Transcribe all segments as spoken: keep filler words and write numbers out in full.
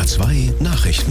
R zwei Nachrichten.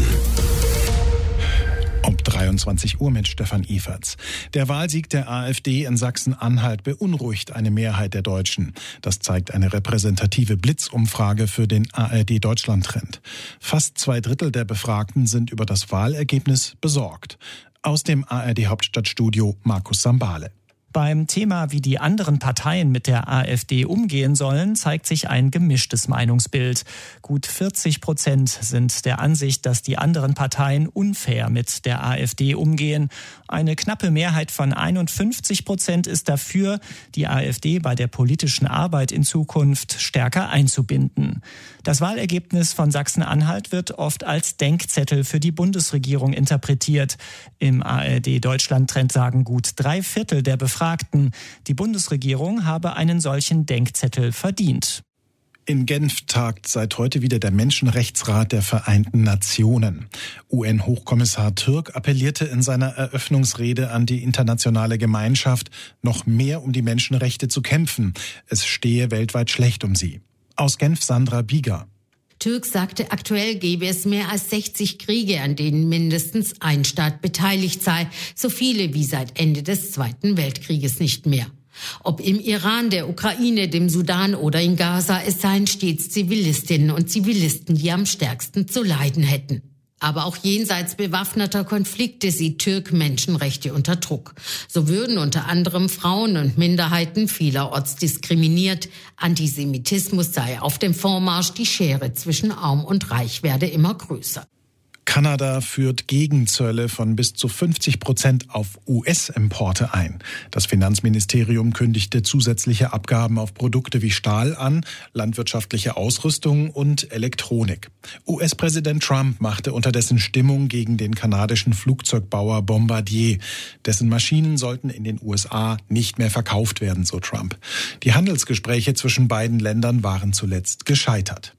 Um dreiundzwanzig Uhr mit Stefan Eferts. Der Wahlsieg der AfD in Sachsen-Anhalt beunruhigt eine Mehrheit der Deutschen. Das zeigt eine repräsentative Blitzumfrage für den A R D-Deutschland-Trend. Fast zwei Drittel der Befragten sind über das Wahlergebnis besorgt. Aus dem A R D-Hauptstadtstudio Markus Sambale. Beim Thema, wie die anderen Parteien mit der AfD umgehen sollen, zeigt sich ein gemischtes Meinungsbild. Gut vierzig Prozent sind der Ansicht, dass die anderen Parteien unfair mit der AfD umgehen. Eine knappe Mehrheit von einundfünfzig Prozent ist dafür, die AfD bei der politischen Arbeit in Zukunft stärker einzubinden. Das Wahlergebnis von Sachsen-Anhalt wird oft als Denkzettel für die Bundesregierung interpretiert. Im A R D-Deutschland-Trend sagen gut drei Viertel der Befragten, die Bundesregierung habe einen solchen Denkzettel verdient. In Genf tagt seit heute wieder der Menschenrechtsrat der Vereinten Nationen. U N-Hochkommissar Türk appellierte in seiner Eröffnungsrede an die internationale Gemeinschaft, noch mehr um die Menschenrechte zu kämpfen. Es stehe weltweit schlecht um sie. Aus Genf Sandra Bieger. Türk sagte, aktuell gäbe es mehr als sechzig Kriege, an denen mindestens ein Staat beteiligt sei, so viele wie seit Ende des Zweiten Weltkrieges nicht mehr. Ob im Iran, der Ukraine, dem Sudan oder in Gaza, es seien stets Zivilistinnen und Zivilisten, die am stärksten zu leiden hätten. Aber auch jenseits bewaffneter Konflikte sieht Türk Menschenrechte unter Druck. So würden unter anderem Frauen und Minderheiten vielerorts diskriminiert. Antisemitismus sei auf dem Vormarsch, die Schere zwischen Arm und Reich werde immer größer. Kanada führt Gegenzölle von bis zu fünfzig Prozent auf U S-Importe ein. Das Finanzministerium kündigte zusätzliche Abgaben auf Produkte wie Stahl an, landwirtschaftliche Ausrüstung und Elektronik. U S-Präsident Trump machte unterdessen Stimmung gegen den kanadischen Flugzeugbauer Bombardier. Dessen Maschinen sollten in den U S A nicht mehr verkauft werden, so Trump. Die Handelsgespräche zwischen beiden Ländern waren zuletzt gescheitert.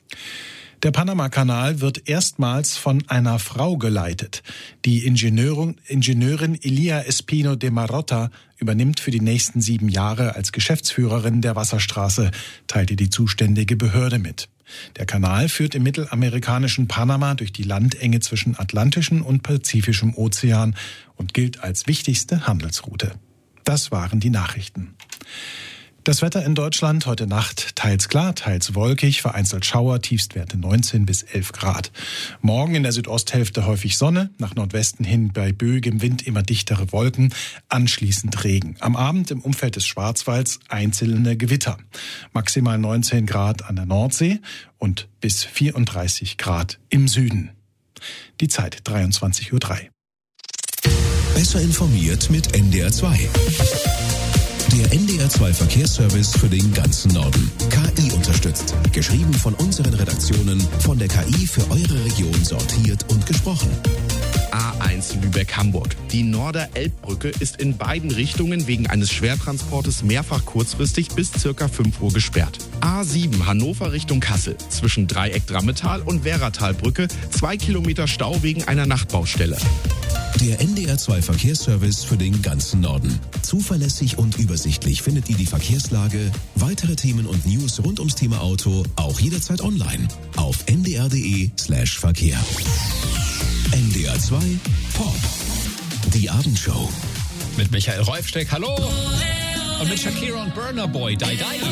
Der Panama-Kanal wird erstmals von einer Frau geleitet. Die Ingenieurin, Ingenieurin Elia Espino de Marotta übernimmt für die nächsten sieben Jahre als Geschäftsführerin der Wasserstraße, teilte die zuständige Behörde mit. Der Kanal führt im mittelamerikanischen Panama durch die Landenge zwischen Atlantischem und Pazifischem Ozean und gilt als wichtigste Handelsroute. Das waren die Nachrichten. Das Wetter in Deutschland heute Nacht teils klar, teils wolkig, vereinzelt Schauer, Tiefstwerte neunzehn bis elf Grad. Morgen in der Südosthälfte häufig Sonne, nach Nordwesten hin bei böigem Wind immer dichtere Wolken, anschließend Regen. Am Abend im Umfeld des Schwarzwalds einzelne Gewitter. Maximal neunzehn Grad an der Nordsee und bis vierunddreißig Grad im Süden. Die Zeit dreiundzwanzig Uhr drei. Besser informiert mit N D R zwei. Der N D R zwei Verkehrsservice für den ganzen Norden. K I unterstützt. Geschrieben von unseren Redaktionen, von der K I für eure Region sortiert und gesprochen. A eins Lübeck-Hamburg. Die Norder-Elbbrücke ist in beiden Richtungen wegen eines Schwertransportes mehrfach kurzfristig bis circa fünf Uhr gesperrt. A sieben Hannover Richtung Kassel. Zwischen Dreieck-Drammetal und Werratalbrücke zwei Kilometer Stau wegen einer Nachtbaustelle. Der N D R zwei Verkehrsservice für den ganzen Norden. Zuverlässig und übersichtlich findet ihr die Verkehrslage, weitere Themen und News rund ums Thema Auto auch jederzeit online auf n d r punkt d e slash verkehr. N D R zwei Pop. Die Abendshow. Mit Michael Räufsteck, hallo. Und mit Shakira und Burna Boy, Die Die.